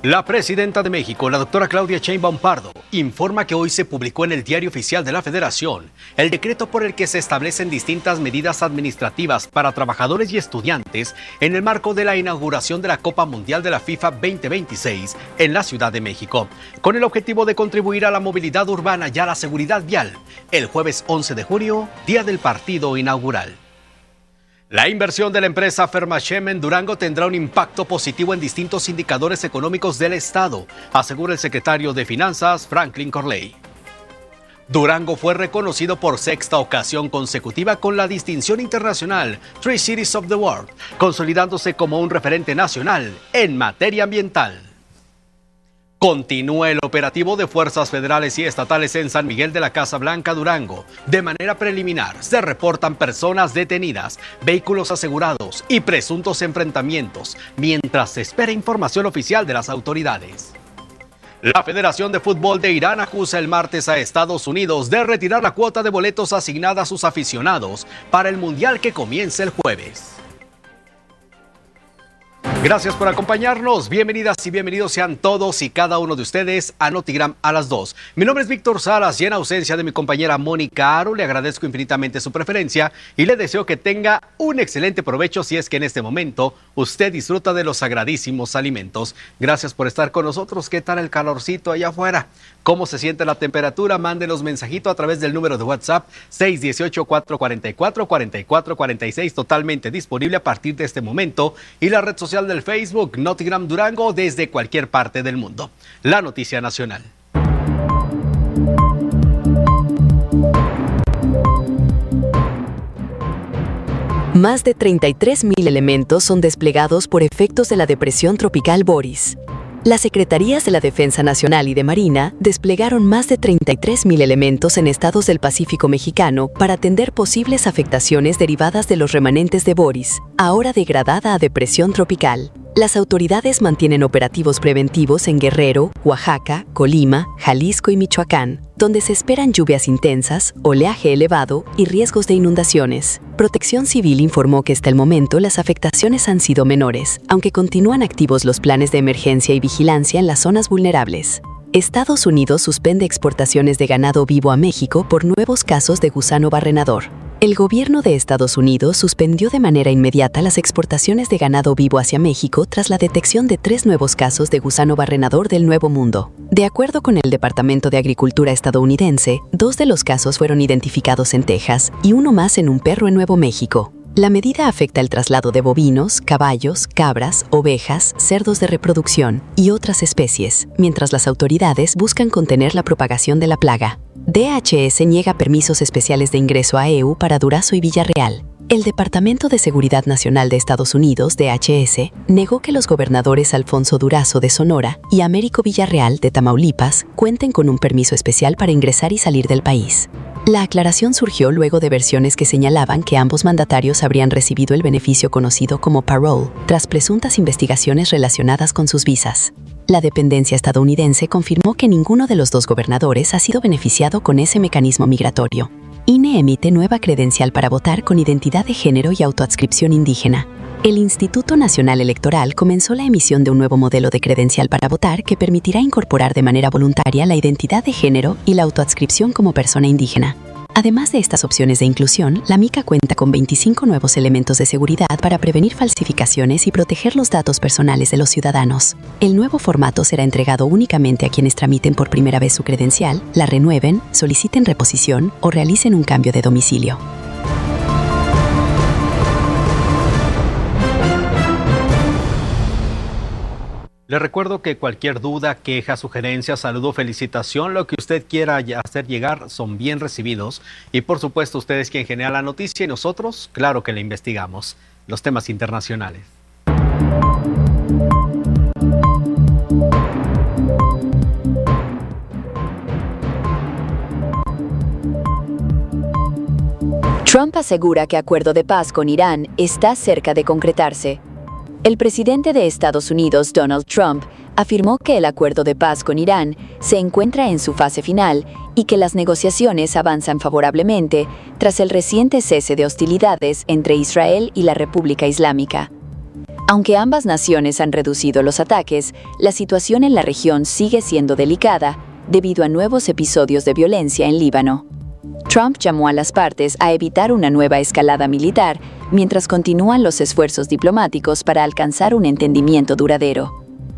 La presidenta de México, la doctora Claudia Sheinbaum Pardo, informa que hoy se publicó en el Diario Oficial de la Federación el decreto por el que se establecen distintas medidas administrativas para trabajadores y estudiantes en el marco de la inauguración de la Copa Mundial de la FIFA 2026 en la Ciudad de México, con el objetivo de contribuir a la movilidad urbana y a la seguridad vial, el jueves 11 de junio, día del partido inaugural. La inversión de la empresa Fermachem en Durango tendrá un impacto positivo en distintos indicadores económicos del Estado, asegura el secretario de Finanzas, Franklin Corley. Durango fue reconocido por sexta ocasión consecutiva con la distinción internacional Three Cities of the World, consolidándose como un referente nacional en materia ambiental. Continúa el operativo de fuerzas federales y estatales en San Miguel de la Casa Blanca, Durango. De manera preliminar, se reportan personas detenidas, vehículos asegurados y presuntos enfrentamientos, mientras se espera información oficial de las autoridades. La Federación de Fútbol de Irán acusa el martes a Estados Unidos de retirar la cuota de boletos asignada a sus aficionados para el Mundial que comienza el jueves. Gracias por acompañarnos, bienvenidas y bienvenidos sean todos y cada uno de ustedes a Notigram a las 2. Mi nombre es Víctor Salas y en ausencia de mi compañera Mónica Aro le agradezco infinitamente su preferencia y le deseo que tenga un excelente provecho si es que en este momento usted disfruta de los sagradísimos alimentos. Gracias por estar con nosotros. ¿Qué tal el calorcito allá afuera? ¿Cómo se siente la temperatura? Mándenos mensajito a través del número de WhatsApp 618-444-4446, totalmente disponible a partir de este momento, y la red social del Facebook Notigram Durango desde cualquier parte del mundo. La noticia nacional. Más de 33,000 elementos son desplegados por efectos de la depresión tropical Boris. Las Secretarías de la Defensa Nacional y de Marina desplegaron más de 33,000 elementos en estados del Pacífico mexicano para atender posibles afectaciones derivadas de los remanentes de Boris, ahora degradada a depresión tropical. Las autoridades mantienen operativos preventivos en Guerrero, Oaxaca, Colima, Jalisco y Michoacán, donde se esperan lluvias intensas, oleaje elevado y riesgos de inundaciones. Protección Civil informó que hasta el momento las afectaciones han sido menores, aunque continúan activos los planes de emergencia y vigilancia en las zonas vulnerables. Estados Unidos suspende exportaciones de ganado vivo a México por nuevos casos de gusano barrenador. El gobierno de Estados Unidos suspendió de manera inmediata las exportaciones de ganado vivo hacia México tras la detección de 3 nuevos casos de gusano barrenador del Nuevo Mundo. De acuerdo con el Departamento de Agricultura estadounidense, 2 de los casos fueron identificados en Texas y 1 más en un perro en Nuevo México. La medida afecta el traslado de bovinos, caballos, cabras, ovejas, cerdos de reproducción y otras especies, mientras las autoridades buscan contener la propagación de la plaga. DHS niega permisos especiales de ingreso a EU para Durazo y Villarreal. El Departamento de Seguridad Nacional de Estados Unidos, DHS, negó que los gobernadores Alfonso Durazo de Sonora y Américo Villarreal de Tamaulipas cuenten con un permiso especial para ingresar y salir del país. La aclaración surgió luego de versiones que señalaban que ambos mandatarios habrían recibido el beneficio conocido como parole, tras presuntas investigaciones relacionadas con sus visas. La dependencia estadounidense confirmó que ninguno de los 2 gobernadores ha sido beneficiado con ese mecanismo migratorio. INE emite nueva credencial para votar con identidad de género y autoadscripción indígena. El Instituto Nacional Electoral comenzó la emisión de un nuevo modelo de credencial para votar que permitirá incorporar de manera voluntaria la identidad de género y la autoadscripción como persona indígena. Además de estas opciones de inclusión, la MICA cuenta con 25 nuevos elementos de seguridad para prevenir falsificaciones y proteger los datos personales de los ciudadanos. El nuevo formato será entregado únicamente a quienes tramiten por primera vez su credencial, la renueven, soliciten reposición o realicen un cambio de domicilio. Le recuerdo que cualquier duda, queja, sugerencia, saludo, felicitación, lo que usted quiera hacer llegar son bien recibidos. Y por supuesto, usted es quien genera la noticia y nosotros, claro que le investigamos los temas internacionales. Trump asegura que acuerdo de paz con Irán está cerca de concretarse. El presidente de Estados Unidos, Donald Trump, afirmó que el acuerdo de paz con Irán se encuentra en su fase final y que las negociaciones avanzan favorablemente tras el reciente cese de hostilidades entre Israel y la República Islámica. Aunque ambas naciones han reducido los ataques, la situación en la región sigue siendo delicada debido a nuevos episodios de violencia en Líbano. Trump llamó a las partes a evitar una nueva escalada militar mientras continúan los esfuerzos diplomáticos para alcanzar un entendimiento duradero.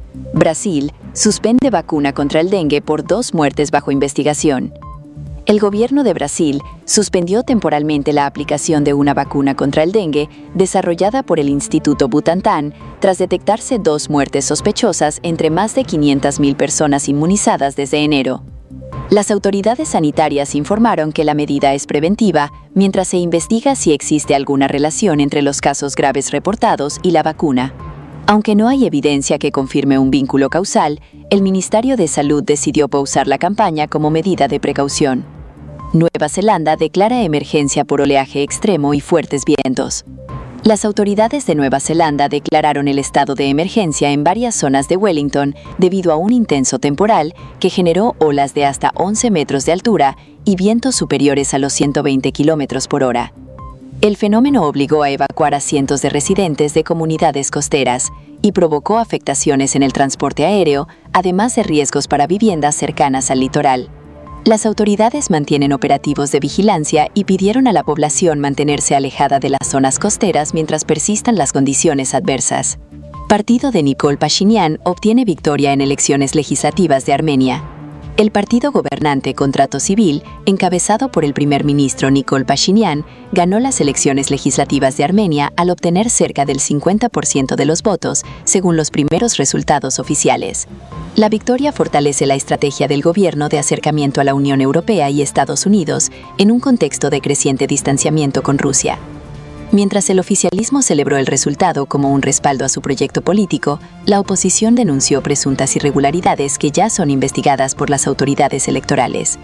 Brasil suspende vacuna contra el dengue por 2 muertes bajo investigación. El gobierno de Brasil suspendió temporalmente la aplicación de una vacuna contra el dengue desarrollada por el Instituto Butantan tras detectarse 2 muertes sospechosas entre más de 500.000 personas inmunizadas desde enero. Las autoridades sanitarias informaron que la medida es preventiva mientras se investiga si existe alguna relación entre los casos graves reportados y la vacuna. Aunque no hay evidencia que confirme un vínculo causal, el Ministerio de Salud decidió pausar la campaña como medida de precaución. Nueva Zelanda declara emergencia por oleaje extremo y fuertes vientos. Las autoridades de Nueva Zelanda declararon el estado de emergencia en varias zonas de Wellington debido a un intenso temporal que generó olas de hasta 11 metros de altura y vientos superiores a los 120 kilómetros por hora. El fenómeno obligó a evacuar a cientos de residentes de comunidades costeras y provocó afectaciones en el transporte aéreo, además de riesgos para viviendas cercanas al litoral. Las autoridades mantienen operativos de vigilancia y pidieron a la población mantenerse alejada de las zonas costeras mientras persistan las condiciones adversas. Partido de Nikol Pashinyan obtiene victoria en elecciones legislativas de Armenia. El partido gobernante Contrato Civil, encabezado por el primer ministro Nikol Pashinyan, ganó las elecciones legislativas de Armenia al obtener cerca del 50% de los votos, según los primeros resultados oficiales. La victoria fortalece la estrategia del gobierno de acercamiento a la Unión Europea y Estados Unidos en un contexto de creciente distanciamiento con Rusia. Mientras el oficialismo celebró el resultado como un respaldo a su proyecto político, la oposición denunció presuntas irregularidades que ya son investigadas por las autoridades electorales.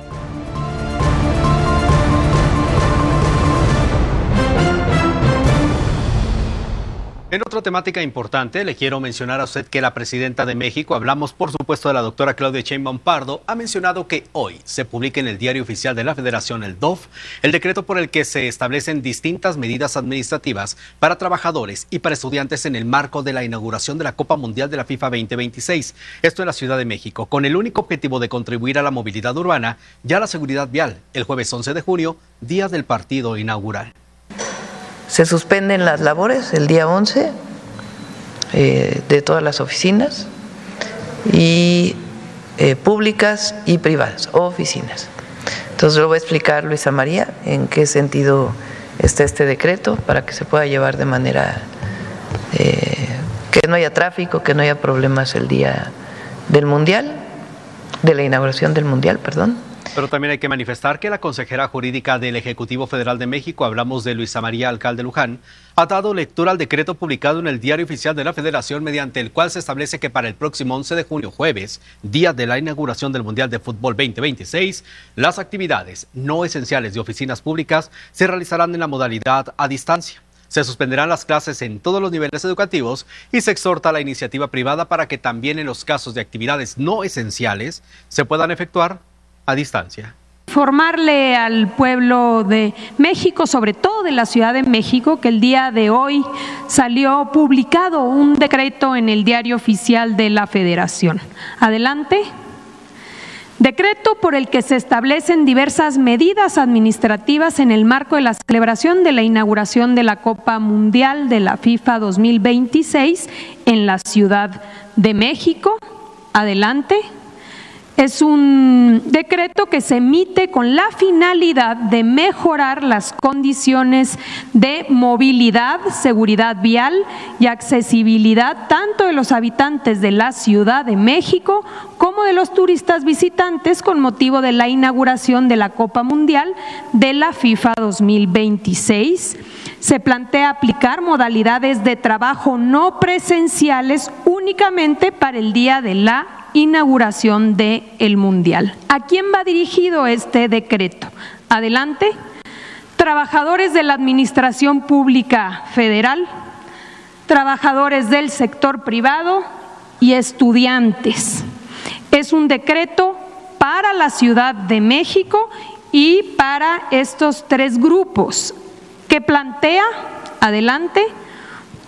En otra temática importante, le quiero mencionar a usted que la presidenta de México, hablamos por supuesto de la doctora Claudia Sheinbaum Pardo, ha mencionado que hoy se publica en el Diario Oficial de la Federación, el DOF, el decreto por el que se establecen distintas medidas administrativas para trabajadores y para estudiantes en el marco de la inauguración de la Copa Mundial de la FIFA 2026, esto en la Ciudad de México, con el único objetivo de contribuir a la movilidad urbana y a la seguridad vial, el jueves 11 de junio, día del partido inaugural. Se suspenden las labores el día 11 de todas las oficinas y públicas y privadas, oficinas. Entonces lo va a explicar Luisa María en qué sentido está este decreto para que se pueda llevar de manera que no haya tráfico, que no haya problemas el día del Mundial, de la inauguración del Mundial, perdón. Pero también hay que manifestar que la consejera jurídica del Ejecutivo Federal de México, hablamos de Luisa María Alcalde Luján, ha dado lectura al decreto publicado en el Diario Oficial de la Federación, mediante el cual se establece que para el próximo 11 de junio, jueves, día de la inauguración del Mundial de Fútbol 2026, las actividades no esenciales de oficinas públicas se realizarán en la modalidad a distancia. Se suspenderán las clases en todos los niveles educativos y se exhorta a la iniciativa privada para que también en los casos de actividades no esenciales se puedan efectuar a distancia. Informarle al pueblo de México, sobre todo de la Ciudad de México, que el día de hoy salió publicado un decreto en el Diario Oficial de la Federación. Adelante. Decreto por el que se establecen diversas medidas administrativas en el marco de la celebración de la inauguración de la Copa Mundial de la FIFA 2026 en la Ciudad de México. Adelante. Es un decreto que se emite con la finalidad de mejorar las condiciones de movilidad, seguridad vial y accesibilidad tanto de los habitantes de la Ciudad de México como de los turistas visitantes con motivo de la inauguración de la Copa Mundial de la FIFA 2026. Se plantea aplicar modalidades de trabajo no presenciales únicamente para el día de la inauguración del Mundial. ¿A quién va dirigido este decreto? Adelante. Trabajadores de la Administración Pública Federal, trabajadores del sector privado y estudiantes. Es un decreto para la Ciudad de México y para estos 3 grupos que plantea, adelante,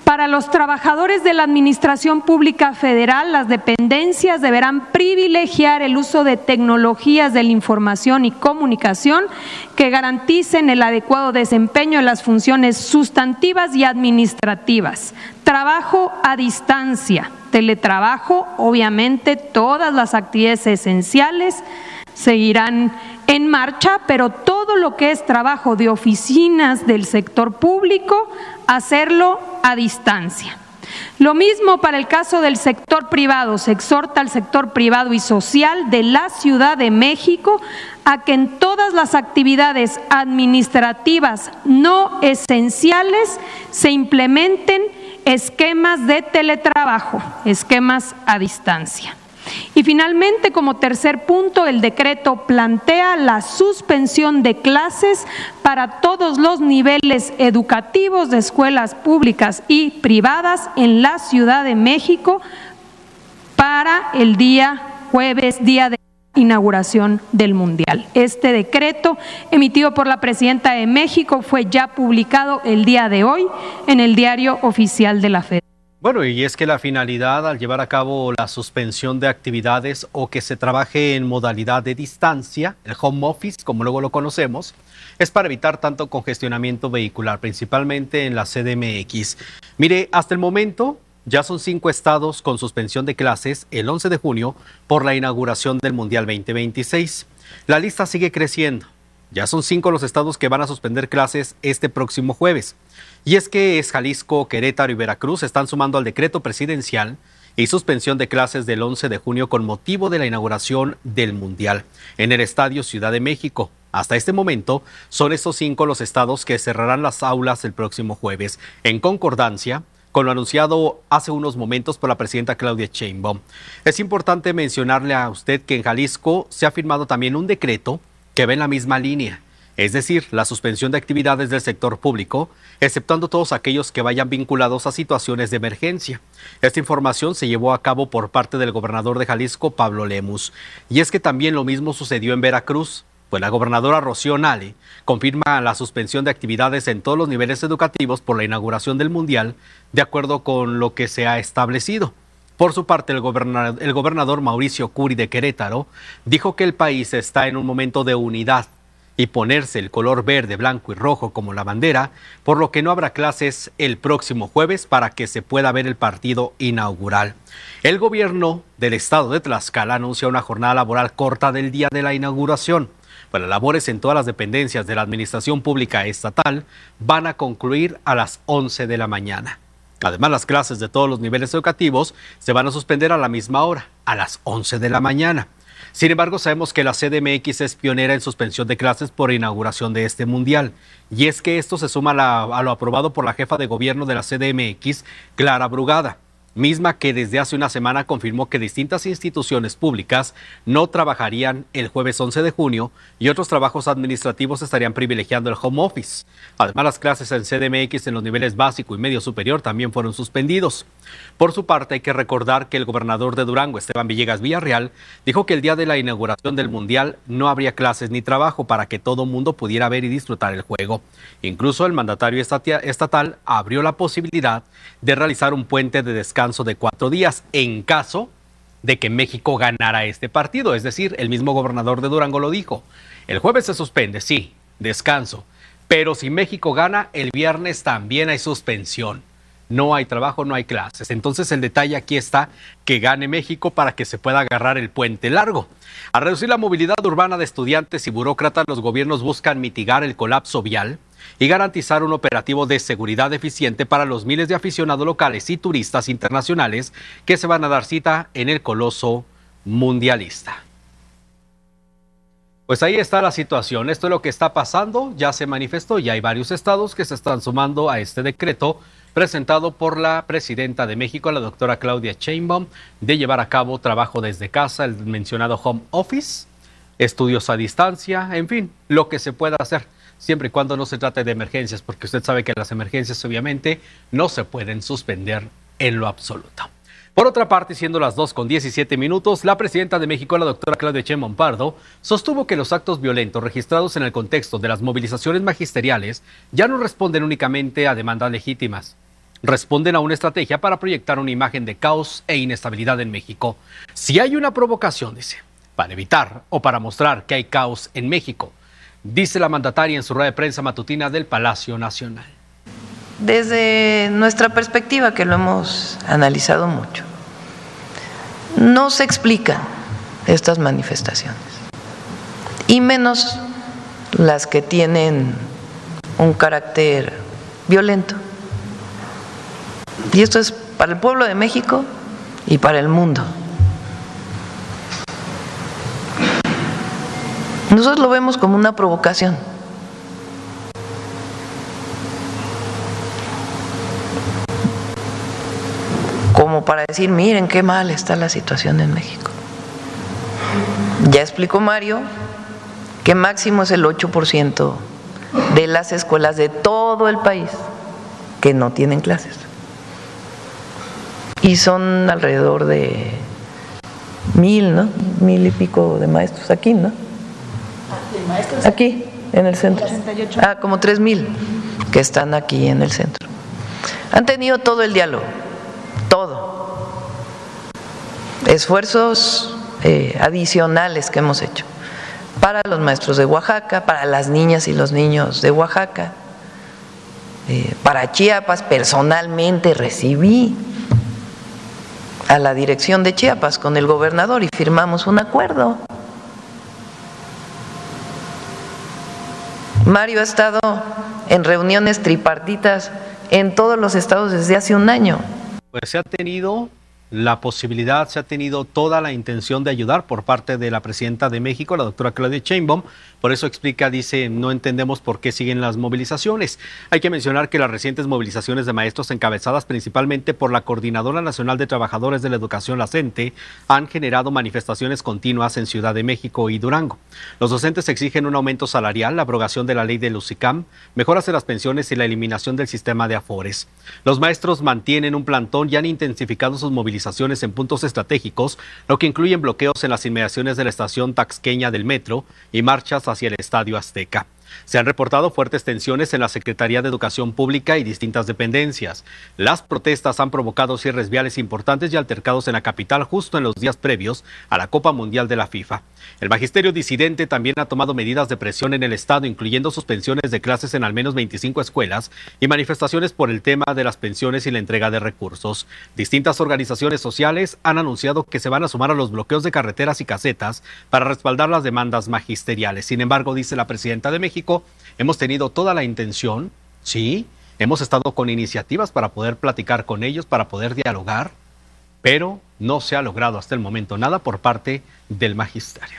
Para los trabajadores de la Administración Pública Federal, las dependencias deberán privilegiar el uso de tecnologías de la información y comunicación que garanticen el adecuado desempeño de las funciones sustantivas y administrativas. Trabajo a distancia, teletrabajo, obviamente todas las actividades esenciales seguirán en marcha, pero todo lo que es trabajo de oficinas del sector público, hacerlo a distancia. Lo mismo para el caso del sector privado. Se exhorta al sector privado y social de la Ciudad de México a que en todas las actividades administrativas no esenciales se implementen esquemas de teletrabajo, esquemas a distancia. Y finalmente, como tercer punto, el decreto plantea la suspensión de clases para todos los niveles educativos de escuelas públicas y privadas en la Ciudad de México para el día jueves, día de inauguración del Mundial. Este decreto, emitido por la Presidenta de México, fue ya publicado el día de hoy en el Diario Oficial de la Federación. Bueno, y es que la finalidad al llevar a cabo la suspensión de actividades o que se trabaje en modalidad de distancia, el home office, como luego lo conocemos, es para evitar tanto congestionamiento vehicular, principalmente en la CDMX. Mire, hasta el momento ya son 5 estados con suspensión de clases el 11 de junio por la inauguración del Mundial 2026. La lista sigue creciendo. Ya son 5 los estados que van a suspender clases este próximo jueves. Y es que Jalisco, Querétaro y Veracruz están sumando al decreto presidencial y suspensión de clases del 11 de junio con motivo de la inauguración del Mundial en el Estadio Ciudad de México. Hasta este momento son estos 5 los estados que cerrarán las aulas el próximo jueves, en concordancia con lo anunciado hace unos momentos por la presidenta Claudia Sheinbaum. Es importante mencionarle a usted que en Jalisco se ha firmado también un decreto que va en la misma línea, es decir, la suspensión de actividades del sector público, exceptuando todos aquellos que vayan vinculados a situaciones de emergencia. Esta información se llevó a cabo por parte del gobernador de Jalisco, Pablo Lemus. Y es que también lo mismo sucedió en Veracruz, pues la gobernadora Rocío Nale confirma la suspensión de actividades en todos los niveles educativos por la inauguración del Mundial, de acuerdo con lo que se ha establecido. Por su parte, el gobernador Mauricio Curi de Querétaro dijo que el país está en un momento de unidad y ponerse el color verde, blanco y rojo como la bandera, por lo que no habrá clases el próximo jueves para que se pueda ver el partido inaugural. El gobierno del estado de Tlaxcala anuncia una jornada laboral corta del día de la inauguración. Pues las labores en todas las dependencias de la administración pública estatal van a concluir a las 11 de la mañana. Además, las clases de todos los niveles educativos se van a suspender a la misma hora, a las 11 de la mañana. Sin embargo, sabemos que la CDMX es pionera en suspensión de clases por inauguración de este Mundial. Y es que esto se suma a lo aprobado por la jefa de gobierno de la CDMX, Clara Brugada, misma que desde hace una semana confirmó que distintas instituciones públicas no trabajarían el jueves 11 de junio y otros trabajos administrativos estarían privilegiando el home office. Además, las clases en CDMX en los niveles básico y medio superior también fueron suspendidos. Por su parte, hay que recordar que el gobernador de Durango, Esteban Villegas Villarreal, dijo que el día de la inauguración del Mundial no habría clases ni trabajo para que todo mundo pudiera ver y disfrutar el juego. Incluso el mandatario estatal abrió la posibilidad de realizar un puente de descanso de 4 días en caso de que México ganara este partido. Es decir, el mismo gobernador de Durango lo dijo. El jueves se suspende, sí, descanso. Pero si México gana, el viernes también hay suspensión. No hay trabajo, no hay clases. Entonces el detalle aquí está que gane México para que se pueda agarrar el puente largo. Al reducir la movilidad urbana de estudiantes y burócratas, los gobiernos buscan mitigar el colapso vial y garantizar un operativo de seguridad eficiente para los miles de aficionados locales y turistas internacionales que se van a dar cita en el coloso mundialista. Pues ahí está la situación. Esto es lo que está pasando. Ya se manifestó, ya hay varios estados que se están sumando a este decreto presentado por la presidenta de México, la doctora Claudia Sheinbaum, de llevar a cabo trabajo desde casa, el mencionado home office, estudios a distancia, en fin, lo que se pueda hacer, siempre y cuando no se trate de emergencias, porque usted sabe que las emergencias obviamente no se pueden suspender en lo absoluto. Por otra parte, siendo las 2:17, la presidenta de México, la doctora Claudia Sheinbaum Pardo, sostuvo que los actos violentos registrados en el contexto de las movilizaciones magisteriales ya no responden únicamente a demandas legítimas. responden a una estrategia para proyectar una imagen de caos e inestabilidad en México. Si hay una provocación, dice, para evitar o para mostrar que hay caos en México, dice la mandataria en su rueda de prensa matutina del Palacio Nacional. Desde nuestra perspectiva, que lo hemos analizado mucho, no se explican estas manifestaciones, y menos las que tienen un carácter violento. Y esto es para el pueblo de México y para el mundo. Nosotros lo vemos como una provocación. Como para decir, miren qué mal está la situación en México. Ya explicó Mario que máximo es el 8% de las escuelas de todo el país que no tienen clases. Y son alrededor de 1,000, ¿no? 1,000 y pico de maestros aquí, ¿no? ¿De maestros? Aquí, en el centro. Como 3,000 que están aquí en el centro. Han tenido todo el diálogo, todo. Esfuerzos adicionales que hemos hecho para los maestros de Oaxaca, para las niñas y los niños de Oaxaca, para Chiapas. Personalmente recibí a la dirección de Chiapas con el gobernador y firmamos un acuerdo. Mario ha estado en reuniones tripartitas en todos los estados desde hace un año. Pues se ha tenido la posibilidad, se ha tenido toda la intención de ayudar por parte de la presidenta de México, la doctora Claudia Sheinbaum. Por eso explica, dice, no entendemos por qué siguen las movilizaciones. Hay que mencionar que las recientes movilizaciones de maestros, encabezadas principalmente por la Coordinadora Nacional de Trabajadores de la Educación, la CENTE, han generado manifestaciones continuas en Ciudad de México y Durango. Los docentes exigen un aumento salarial, la abrogación de la ley del UCICAM, mejoras en las pensiones y la eliminación del sistema de afores. Los maestros mantienen un plantón y han intensificado sus movilizaciones en puntos estratégicos, lo que incluyen bloqueos en las inmediaciones de la estación taxqueña del metro y marchas hacia el Estadio Azteca. Se han reportado fuertes tensiones en la Secretaría de Educación Pública y distintas dependencias. Las protestas han provocado cierres viales importantes y altercados en la capital justo en los días previos a la Copa Mundial de la FIFA. El magisterio disidente también ha tomado medidas de presión en el Estado, incluyendo suspensiones de clases en al menos 25 escuelas y manifestaciones por el tema de las pensiones y la entrega de recursos. Distintas organizaciones sociales han anunciado que se van a sumar a los bloqueos de carreteras y casetas para respaldar las demandas magisteriales. Sin embargo, dice la presidenta de México, hemos tenido toda la intención, sí, hemos estado con iniciativas para poder platicar con ellos, para poder dialogar, pero no se ha logrado hasta el momento nada por parte del magisterio.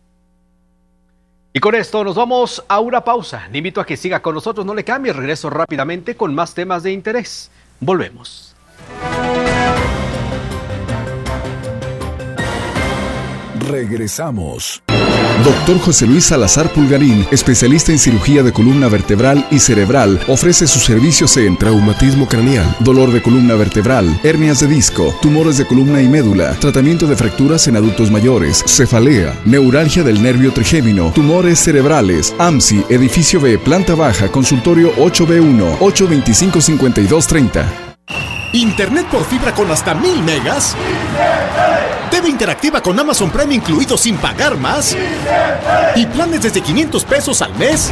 Y con esto nos vamos a una pausa. Le invito a que siga con nosotros, no le cambie, regreso rápidamente con más temas de interés. Volvemos. Regresamos. Dr. José Luis Salazar Pulgarín, especialista en cirugía de columna vertebral y cerebral, ofrece sus servicios en traumatismo craneal, dolor de columna vertebral, hernias de disco, tumores de columna y médula, tratamiento de fracturas en adultos mayores, cefalea, neuralgia del nervio trigémino, tumores cerebrales, AMSI, edificio B, planta baja, consultorio 8B1, 825-5230. ¿Internet por fibra con hasta 1000 megas? TV interactiva con Amazon Prime incluido sin pagar más. ¿Y planes desde 500 pesos al mes?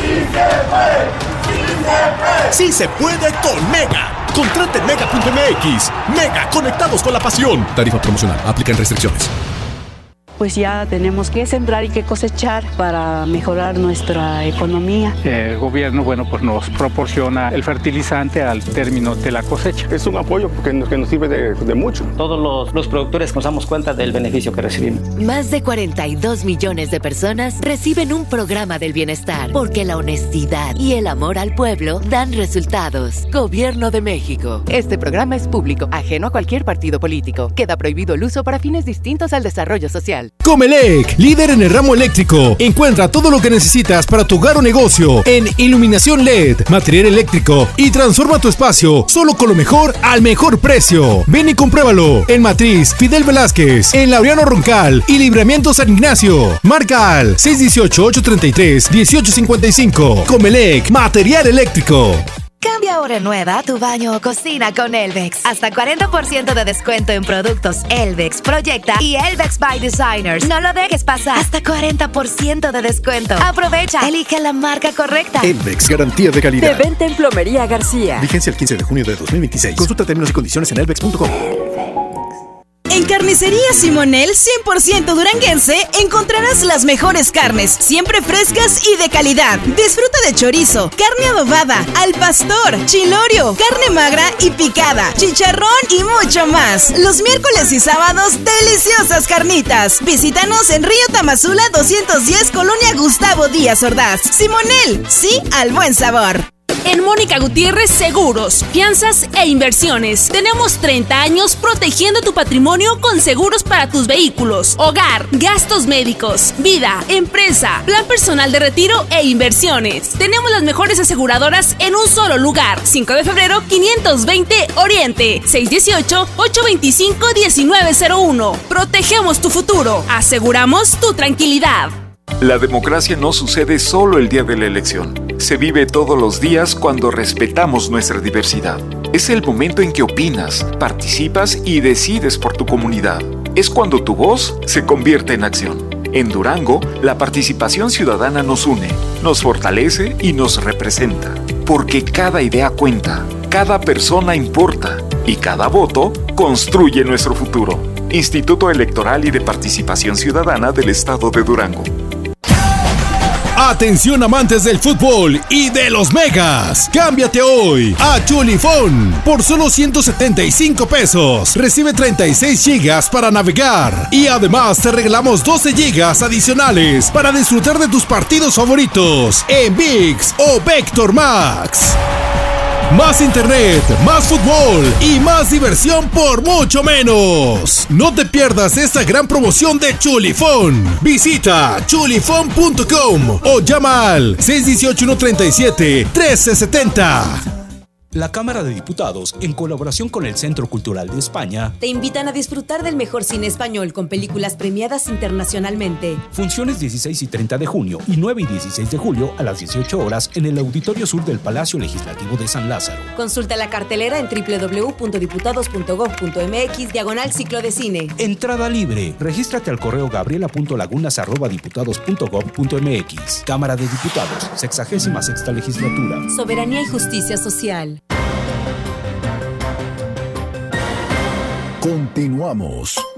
¡Sí se puede con Mega! Contrate en Mega.mx. Mega, conectados con la pasión. Tarifa promocional. Aplican restricciones. Pues ya tenemos que sembrar y que cosechar para mejorar nuestra economía. El gobierno, pues nos proporciona el fertilizante al término de la cosecha. Es un apoyo que nos sirve de mucho. Todos los productores nos damos cuenta del beneficio que recibimos. Más de 42 millones de personas reciben un programa del bienestar, porque la honestidad y el amor al pueblo dan resultados. Gobierno de México. Este programa es público, ajeno a cualquier partido político. Queda prohibido el uso para fines distintos al desarrollo social. Comelec, líder en el ramo eléctrico. Encuentra todo lo que necesitas para tu hogar o negocio en iluminación LED, material eléctrico y transforma tu espacio solo con lo mejor al mejor precio. Ven y compruébalo en Matriz Fidel Velázquez, en Laureano Roncal y Libramiento San Ignacio. Marca al 618-833-1855. Comelec, material eléctrico. Cambia ahora nueva tu baño o cocina con Elvex. Hasta 40% de descuento en productos Elvex, Proyecta y Elvex by Designers. No lo dejes pasar. Hasta 40% de descuento. Aprovecha. Elige la marca correcta. Elvex, garantía de calidad. De venta en Plomería García. Vigencia el 15 de junio de 2026. Consulta términos y condiciones en elvex.com. En Carnicería Simonel 100% duranguense encontrarás las mejores carnes, siempre frescas y de calidad. Disfruta de chorizo, carne adobada, al pastor, chilorio, carne magra y picada, chicharrón y mucho más. Los miércoles y sábados, deliciosas carnitas. Visítanos en Río Tamazula 210, Colonia Gustavo Díaz Ordaz. Simonel, sí al buen sabor. En Mónica Gutiérrez Seguros, Fianzas e Inversiones. Tenemos 30 años protegiendo tu patrimonio con seguros para tus vehículos, hogar, gastos médicos, vida, empresa, plan personal de retiro e inversiones. Tenemos las mejores aseguradoras en un solo lugar. 5 de febrero, 520 Oriente, 618-825-1901. Protegemos tu futuro. Aseguramos tu tranquilidad. La democracia no sucede solo el día de la elección. Se vive todos los días cuando respetamos nuestra diversidad. Es el momento en que opinas, participas y decides por tu comunidad. Es cuando tu voz se convierte en acción. En Durango, la participación ciudadana nos une, nos fortalece y nos representa. Porque cada idea cuenta, cada persona importa y cada voto construye nuestro futuro. Instituto Electoral y de Participación Ciudadana del Estado de Durango. Atención amantes del fútbol y de los megas. Cámbiate hoy a Chulifón por solo 175 pesos. Recibe 36 gigas para navegar y además te regalamos 12 gigas adicionales para disfrutar de tus partidos favoritos en ViX o Vector Max. Más internet, más fútbol y más diversión por mucho menos. No te pierdas esta gran promoción de Chulifón. Visita chulifón.com o llama al 618-137-1370. La Cámara de Diputados, en colaboración con el Centro Cultural de España, te invitan a disfrutar del mejor cine español con películas premiadas internacionalmente. Funciones 16 y 30 de junio y 9 y 16 de julio a las 18 horas en el Auditorio Sur del Palacio Legislativo de San Lázaro. Consulta la cartelera en www.diputados.gov.mx/ciclo de cine. Entrada libre. Regístrate al correo gabriela.lagunas@diputados.gov.mx. Cámara de Diputados, 66ª Legislatura. Soberanía y justicia social. Continuamos.